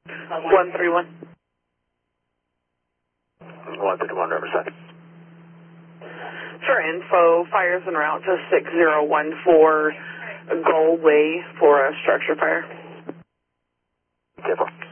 131. 151, Riverside. For info, fires en route to 6014 Gold Way for a structure fire. Careful.